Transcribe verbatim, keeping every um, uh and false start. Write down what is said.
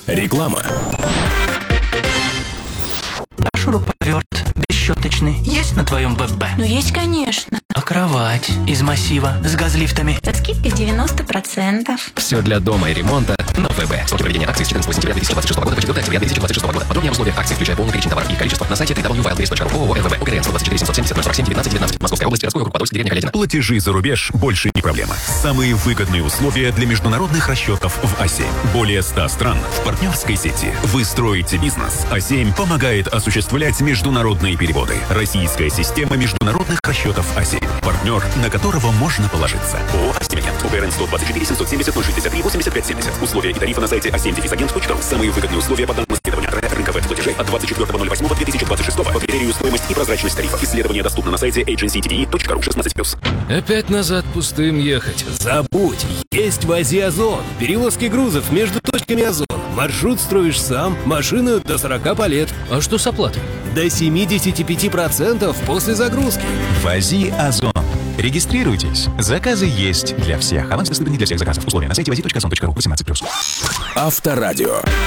Реклама. А шуруповерт бесщеточный есть на твоем ВБ? Ну есть, конечно. А кровать из массива с газлифтами? Со скидкой девяносто процентов. Все для дома и ремонта на ВБ. Сроки проведения акции с четырнадцатого сентября две тысячи двадцать шестого года по четвёртое октября две тысячи двадцать шестого года. Подробнее об условиях акции, включая полный перечень товаров и количество, на сайте дабл ю дабл ю дабл ю точка ру. ООО ЭВБ. ОГРН сто двадцать четыре семьсот семьдесят ноль сорок семь девятнадцать девятнадцать. Московская область, городской округ Подольск, деревня Каледина. Платежи за рубеж больше не проблема. Самые выгодные условия для международных расчетов в А семь. Более ста стран в партнерской сети. Вы строите бизнес. А семь помогает осуществлять международные переводы. Российская система международных расчетов А семь. Партнер, на которого можно положиться. ООО «Астемагент». ОГРН сто двадцать четыре семьсот семьдесят ноль шестьдесят три восемьдесят пять семьдесят. Условия и тарифы на сайте а семь агент точка ру. Самые выгодные условия по данным исследования рынка веб-платежей от двадцать четвёртого ноль восьмого две тысячи двадцать шестого по критерию стоимость и прозрачность тарифов. Исследование доступно на сайте эйдженси ти ви и точка ру шестнадцать плюс. Опять назад пустым ехать? Забудь! Есть в Азии Озон. Перевозки грузов между точками Озон. Маршрут строишь сам, машина до сорока по лет. А что с оплатой? До семьдесят пять процентов после загрузки. Вози Озон. Регистрируйтесь. Заказы есть для всех. Аванс доступен не для всех заказов. Условия на сайте вози точка озон точка ру. восемнадцать плюс. Авторадио.